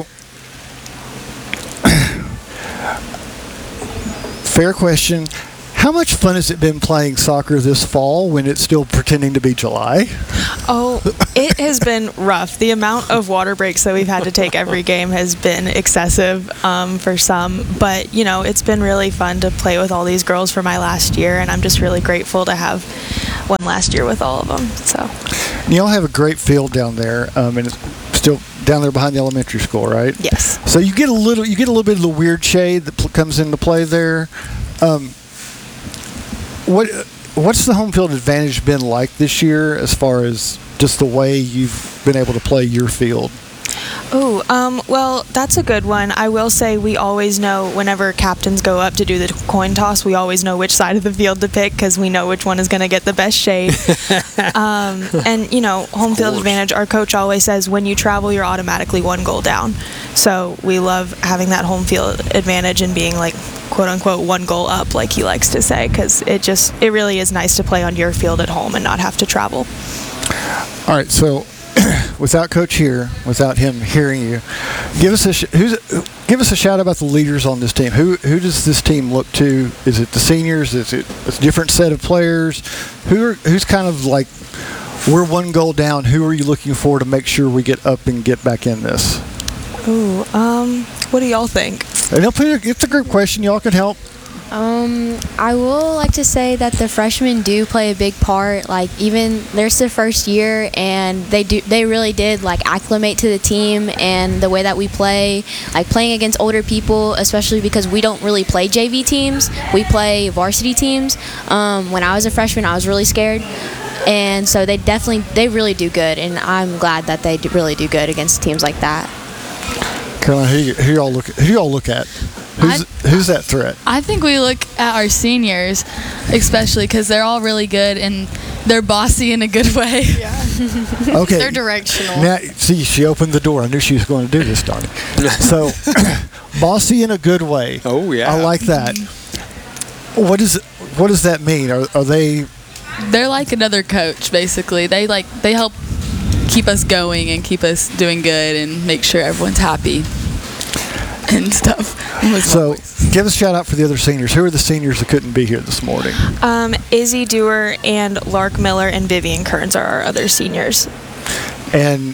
fair question. How much fun has it been playing soccer this fall when it's still pretending to be July? Oh, it has been rough. The amount of water breaks that we've had to take every game has been excessive um, for some. But, you know, it's been really fun to play with all these girls for my last year, and I'm just really grateful to have one last year with all of them. So, and y'all have a great field down there, um, and it's still down there behind the elementary school, right? Yes. So you get a little, you get a little bit of the weird shade that pl- comes into play there. Um, What what's the home field advantage been like this year as far as just the way you've been able to play your field? Oh, um, well, that's a good one. I will say we always know whenever captains go up to do the coin toss, we always know which side of the field to pick because we know which one is going to get the best shade. um, and, you know, home field advantage, our coach always says when you travel, you're automatically one goal down. So we love having that home field advantage and being like, quote unquote, one goal up, like he likes to say, because it just, it really is nice to play on your field at home and not have to travel. All right, so without Coach here, without him hearing you, give us a sh- who's give us a shout about the leaders on this team. Who who does this team look to? Is it the seniors? Is it a different set of players? Who are, who's kind of like, we're one goal down. Who are you looking for to make sure we get up and get back in this? Ooh, um, what do y'all think? And it's a group question. Y'all can help. Um, I will like to say that the freshmen do play a big part. Like, even there's their first year, and they do they really did like acclimate to the team and the way that we play. Like playing against older people, especially because we don't really play J V teams. We play varsity teams. Um, when I was a freshman, I was really scared. And so they definitely, they really do good, and I'm glad that they do really do good against teams like that. Caroline, who, who y'all look who y'all look at? Who's I, who's that threat? I think we look at our seniors, especially because they're all really good and they're bossy in a good way. Yeah. Okay. They're directional. Now, see, she opened the door. I knew she was going to do this, darn it. So, bossy in a good way. Oh, yeah. I like that. What is what does that mean? Are are they? They're like another coach, basically. They like they help keep us going and keep us doing good and make sure everyone's happy and stuff. So, give us a shout out for the other seniors. Who are the seniors that couldn't be here this morning? Um, Izzy Dewar and Lark Miller and Vivian Kearns are our other seniors. And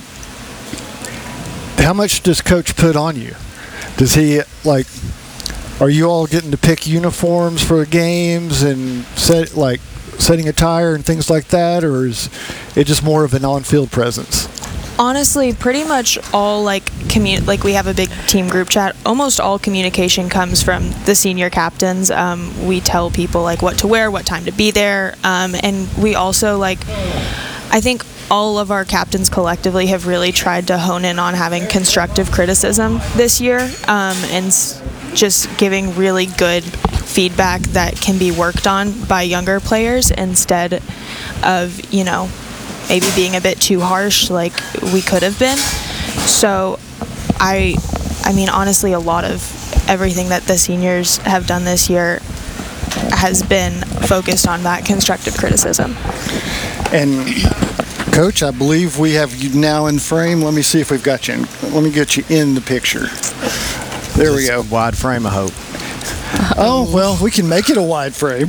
how much does Coach put on you? Does he, like, are you all getting to pick uniforms for games and set, like, setting attire and things like that, or is it just more of an on-field presence? Honestly, pretty much all like commu- like we have a big team group chat. Almost all communication comes from the senior captains. Um, we tell people like what to wear, what time to be there, um, and we also like. I think all of our captains collectively have really tried to hone in on having constructive criticism this year, um, and s- just giving really good feedback that can be worked on by younger players instead of, you know, maybe being a bit too harsh like we could have been. So I I mean honestly a lot of everything that the seniors have done this year has been focused on that constructive criticism. And Coach, I believe we have you now in frame. Let me see if we've got you in, let me get you in the picture. There we go. Wide frame, I hope. Oh, well, we can make it a wide frame.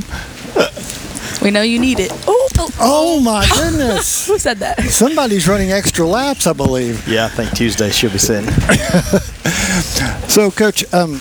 We know you need it. Oh, oh, Oh, my goodness. who said that? Somebody's running extra laps, I believe. Yeah, I think Tuesday she'll be sitting. So, Coach, um,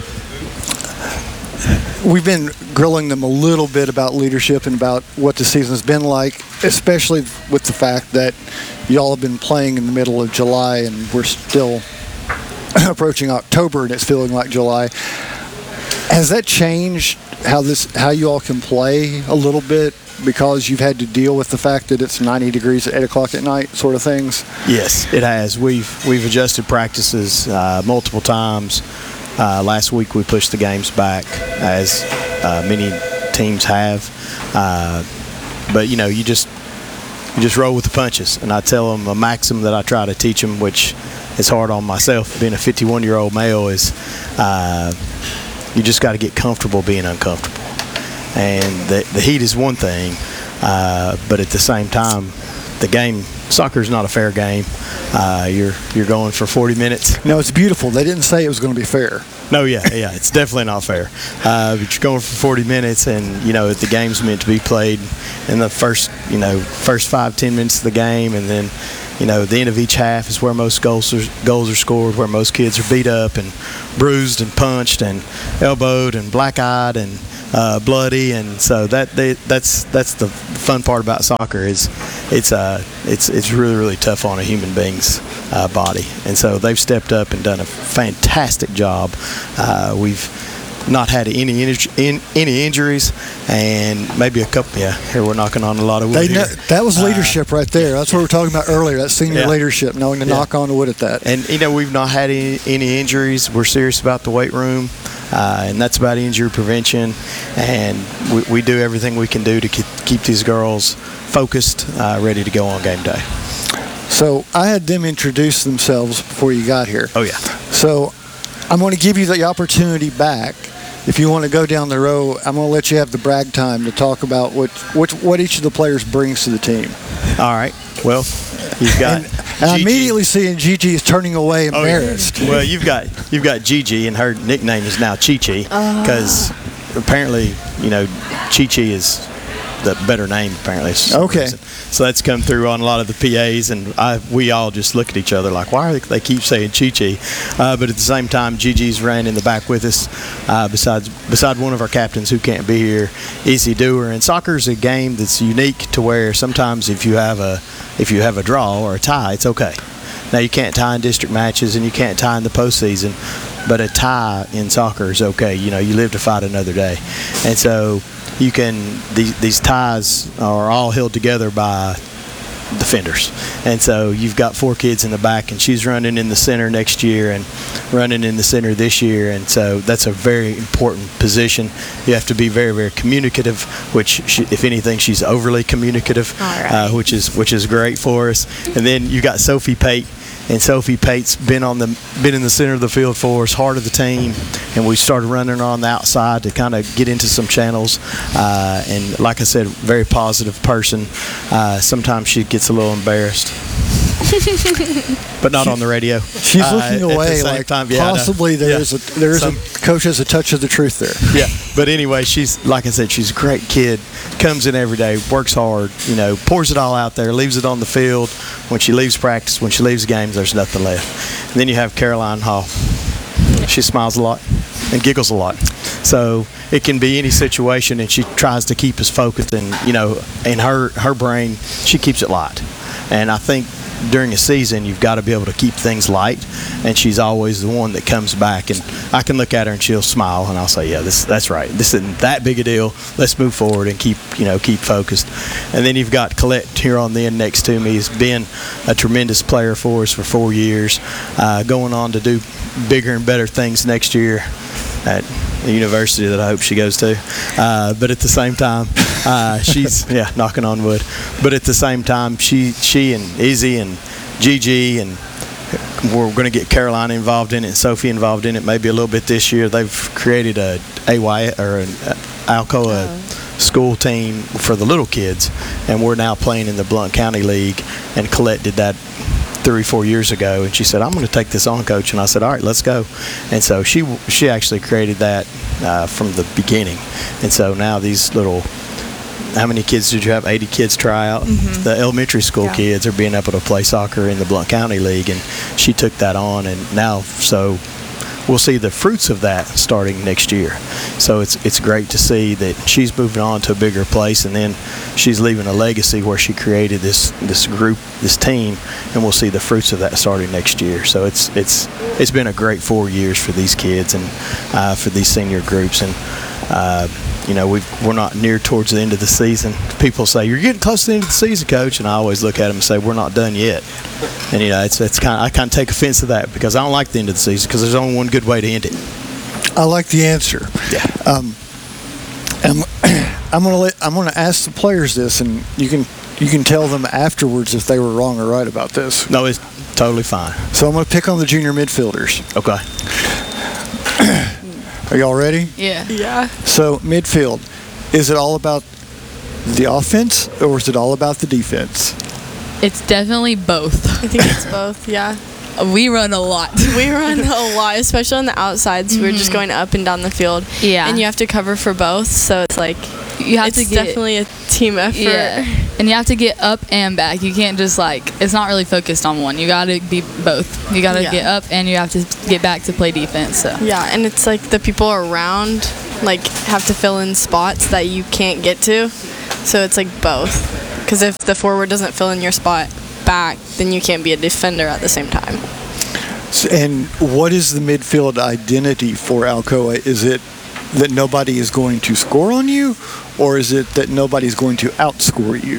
we've been grilling them a little bit about leadership and about what the season's been like, especially with the fact that y'all have been playing in the middle of July and we're still approaching October and it's feeling like July. Has that changed how this how you all can play a little bit because you've had to deal with the fact that it's ninety degrees at eight o'clock at night, sort of things? Yes, it has. We've we've adjusted practices uh, multiple times. Uh, last week we pushed the games back, as uh, many teams have. Uh, but you know, you just you just roll with the punches. And I tell them a maxim that I try to teach them, which is hard on myself, being a fifty-one-year-old male, is uh, you just got to get comfortable being uncomfortable. And the, the heat is one thing, uh, but at the same time, the game soccer's not a fair game. Uh, you're you're going for forty minutes. No, it's beautiful. They didn't say it was going to be fair. No, yeah, yeah, it's definitely not fair. Uh, but you're going for forty minutes, and you know the game's meant to be played in the first, you know, first five ten minutes of the game, and then, you know, the end of each half is where most goals are, goals are scored, where most kids are beat up and bruised and punched and elbowed and black-eyed and uh, bloody, and so that they, that's that's the fun part about soccer is it's uh it's it's really really tough on a human being's uh, body, and so they've stepped up and done a fantastic job. Uh, we've not had any in, any injuries, and maybe a couple. Yeah, here we're knocking on a lot of wood. They here. know, that was leadership uh, right there. That's what we were talking about earlier. That senior yeah. leadership, knowing to yeah. knock on wood at that. And you know, we've not had any, any injuries. We're serious about the weight room, uh, and that's about injury prevention. And we, we do everything we can do to keep, keep these girls focused, uh, ready to go on game day. So I had them introduce themselves before you got here. Oh yeah. So I'm going to give you the opportunity back. If you want to go down the row, I'm going to let you have the brag time to talk about what what, what each of the players brings to the team. All right. Well, you've got. and, and I'm immediately seeing Gigi is turning away, embarrassed. Oh, yeah. Well, you've got you've got Gigi, and her nickname is now Chi Chi, because uh. apparently, you know, Chi Chi is the better name apparently. Okay. So that's come through on a lot of the P As, and I, we all just look at each other like, why are they, they keep saying Chi Chi? Uh, but at the same time, Gigi's ran in the back with us. Uh, besides, beside one of our captains who can't be here, Izzy Dewar. And soccer is a game that's unique to where sometimes if you have a if you have a draw or a tie, it's okay. Now you can't tie in district matches and you can't tie in the postseason, but a tie in soccer is okay. You know, you live to fight another day, and so. You can these, these ties are all held together by defenders, and so you've got four kids in the back, and she's running in the center next year and running in the center this year, and so that's a very important position. You have to be very very communicative, which she, if anything she's overly communicative, right. uh, which is which is great for us. And then you got Sophie Pate. And Sophie Pate's been on the been in the center of the field for us, heart of the team, and we started running on the outside to kind of get into some channels. Uh, and like I said, very positive person. Uh, sometimes she gets a little embarrassed, but not on the radio. She's looking uh, away, the like time, yeah, possibly yeah. there's a there's Some, a coach has a touch of the truth there. Yeah, but anyway, she's like I said, she's a great kid. Comes in every day, works hard, you know, pours it all out there, leaves it on the field. When she leaves practice, when she leaves games, there's nothing left. And then you have Caroline Hall. She smiles a lot and giggles a lot. So it can be any situation, and she tries to keep us focused. And you know, in her her brain, she keeps it light. And I think during a season, you've got to be able to keep things light, and she's always the one that comes back, and I can look at her and she'll smile, and I'll say, yeah, this that's right, this isn't that big a deal, let's move forward and keep you know keep focused. And then you've got Colette here on the end next to me, has been a tremendous player for us for four years, uh, going on to do bigger and better things next year at the university that I hope she goes to. Uh, but at the same time, uh, she's yeah knocking on wood. But at the same time, she she and Izzy and Gigi, and we're going to get Caroline involved in it and Sophie involved in it maybe a little bit this year. They've created a A Y or an Alcoa oh. school team for the little kids, and we're now playing in the Blount County League. And Colette did that three, four years ago, and she said, I'm going to take this on, Coach. And I said, all right, let's go. And so she she actually created that uh, from the beginning. And so now these little, how many kids did you have? eighty kids try out. Mm-hmm. The elementary school yeah. kids are being able to play soccer in the Blount County League, and she took that on, and now so we'll see the fruits of that starting next year. So it's it's great to see that she's moving on to a bigger place, and then she's leaving a legacy where she created this this group, this team, and we'll see the fruits of that starting next year. So it's it's it's been a great four years for these kids and uh, for these senior groups. And uh, you know, we've, we're not near towards the end of the season. People say, you're getting close to the end of the season, Coach, and I always look at them and say, we're not done yet. And, you know, it's, it's kind of, I kind of take offense to that because I don't like the end of the season because there's only one good way to end it. I like the answer. Yeah. Um, I'm, I'm gonna let I'm gonna ask the players this, and you can you can tell them afterwards if they were wrong or right about this. No, it's totally fine. So I'm gonna pick on the junior midfielders. Okay. Are y'all ready? Yeah. Yeah. So midfield, is it all about the offense or is it all about the defense? It's definitely both. I think it's both, yeah. We run a lot. We run a lot, especially on the outsides. Mm-hmm. We're just going up and down the field. Yeah. And you have to cover for both, so it's like you have it's to get, definitely a team effort. Yeah. And you have to get up and back. You can't just like, it's not really focused on one. You got to be both. You got to yeah. get up and you have to get back to play defense. So. Yeah, and it's like the people around like have to fill in spots that you can't get to. So it's like both. Because if the forward doesn't fill in your spot back, then you can't be a defender at the same time. And what is the midfield identity for Alcoa? Is it that nobody is going to score on you, or is it that nobody's going to outscore you?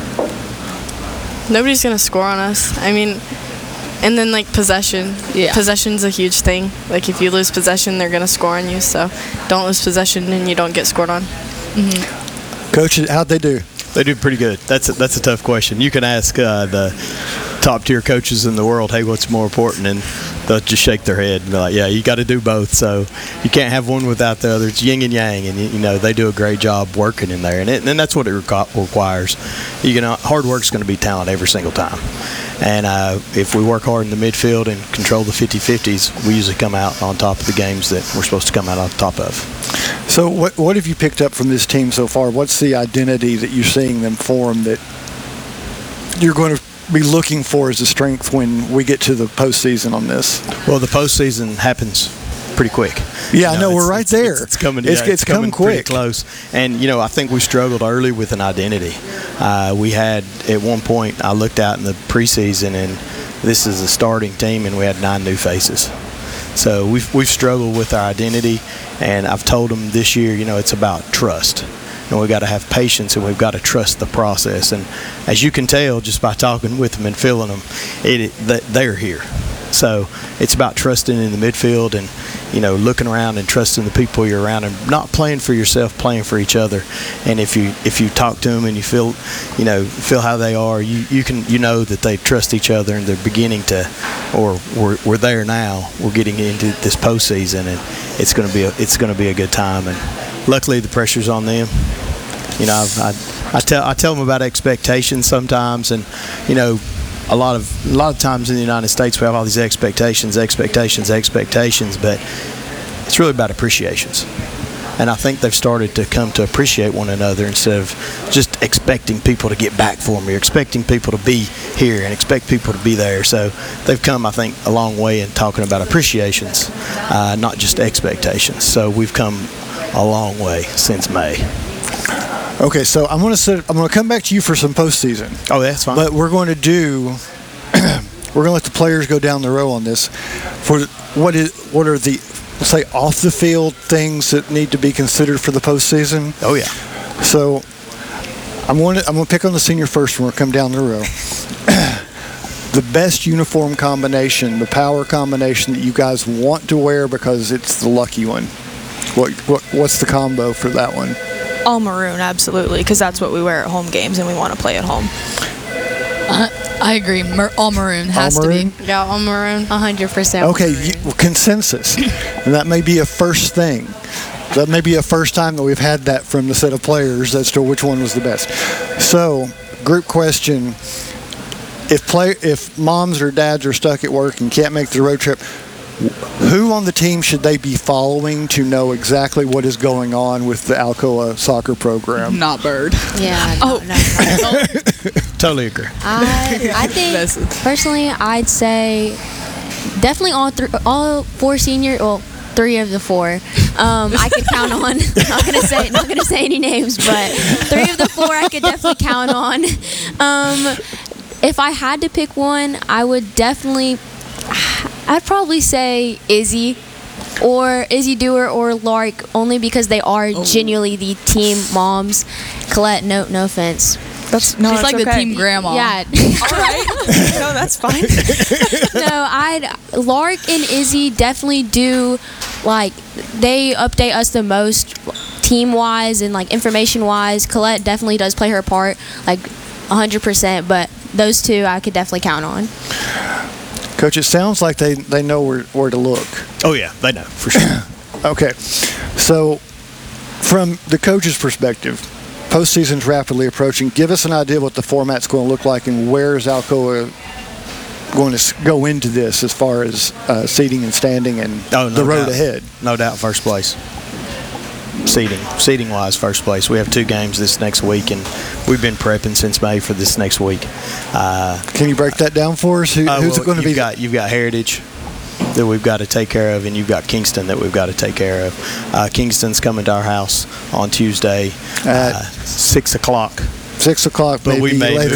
Nobody's going to score on us. I mean, and then like possession. Yeah. Possession's a huge thing. Like if you lose possession, they're going to score on you. So don't lose possession and you don't get scored on. Mm-hmm. Coach, how'd they do? They do pretty good. That's a, that's a tough question. You can ask uh, the top tier coaches in the world, hey, what's more important? And they'll just shake their head and be like, yeah, you got to do both. So you can't have one without the other. It's yin and yang, and you know they do a great job working in there, and it, and that's what it reco- requires. You know, hard work's going to be talent every single time. And uh, if we work hard in the midfield and control the fifty-fifties, we usually come out on top of the games that we're supposed to come out on top of. So what what have you picked up from this team so far? What's the identity that you're seeing them form that you're going to be looking for as a strength when we get to the postseason on this? Well, the postseason happens pretty quick. Yeah, you I know, it's, we're right it's, there. It's, it's coming. It's, yeah, it's, it's coming come quick, pretty close. And you know, I think we struggled early with an identity. Uh, we had at one point, I looked out in the preseason, and this is a starting team, and we had nine new faces. So we've we've struggled with our identity, and I've told them this year, you know, it's about trust. And we've got to have patience, and we've got to trust the process. And as you can tell just by talking with them and feeling them, it, it they're here. So it's about trusting in the midfield and, you know, looking around and trusting the people you're around and not playing for yourself, playing for each other. And if you if you talk to them and you feel, you know, feel how they are, you, you can you know that they trust each other and they're beginning to, or we're, we're there now. We're getting into this postseason, and it's going to be a, it's going to be a good time. And luckily the pressure's on them. You know, I've, I I tell I tell them about expectations sometimes, and you know. A lot of a lot of times in the United States we have all these expectations, expectations, expectations, but it's really about appreciations. And I think they've started to come to appreciate one another instead of just expecting people to get back for me or expecting people to be here and expect people to be there. So they've come, I think, a long way in talking about appreciations, uh, not just expectations. So we've come a long way since May. Okay, so I'm going to sit, I'm going to come back to you for some postseason. Oh, that's fine. But we're going to do we're going to let the players go down the row on this. For what is what are the let's say off the field things that need to be considered for the postseason? Oh yeah. So I'm going to I'm going to pick on the senior first when we come down the row. The best uniform combination, the power combination that you guys want to wear because it's the lucky one. What what what's the combo for that one? All maroon, absolutely, because that's what we wear at home games, and we want to play at home. Uh, I agree. Mer- all maroon has all maroon? to be. Yeah, all maroon. one hundred percent. Okay, you, well, consensus. And that may be a first thing. That may be a first time that we've had that from the set of players as to which one was the best. So, group question. If play, if moms or dads are stuck at work and can't make the road trip, who on the team should they be following to know exactly what is going on with the Alcoa soccer program? Not Bird. Yeah. Oh. No, no, no. Totally agree. I, I think personally, I'd say definitely all three, all four senior, well, three of the four. Um, I could count on. Not gonna say, not gonna say any names, but three of the four I could definitely count on. Um, if I had to pick one, I would definitely. I'd probably say Izzy or Izzy Dewar or Lark, only because they are oh. genuinely the team moms. Colette, no no offense. That's no, She's like okay. the team grandma. Yeah. All right. No, that's fine. No, I'd Lark and Izzy definitely do, like, they update us the most team wise and like information wise. Colette definitely does play her part like one hundred percent, but those two I could definitely count on. Coach, it sounds like they, they know where, where to look. Oh, yeah, they know, for sure. Okay. So, from the coach's perspective, postseason's rapidly approaching. Give us an idea what the format's going to look like, and where is Alcoa going to s- go into this as far as uh, seating and standing and Oh, no the road doubt. ahead. No doubt, first place. Seating, seating wise, first place. We have two games this next week, and we've been prepping since May for this next week. Uh, Can you break that down for us? Who, uh, who's well, it going to you've be? Got, you've got Heritage that we've got to take care of, and you've got Kingston that we've got to take care of. Uh, Kingston's coming to our house on Tuesday At uh, six o'clock. Six o'clock, But maybe we may later